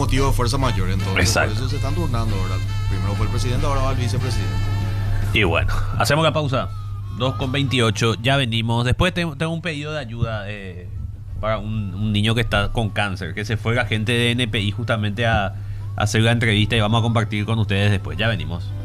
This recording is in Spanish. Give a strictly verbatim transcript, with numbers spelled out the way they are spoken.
motivo de fuerza mayor. Entonces, Exacto. por eso se están turnando, ¿verdad? Primero fue el presidente, ahora va el vicepresidente. Y bueno, hacemos la pausa. dos con veintiocho, ya venimos. Después tengo, tengo un pedido de ayuda eh, para un, un niño que está con cáncer, que se fue la gente de N P I justamente a, a hacer la entrevista y vamos a compartir con ustedes después. Ya venimos.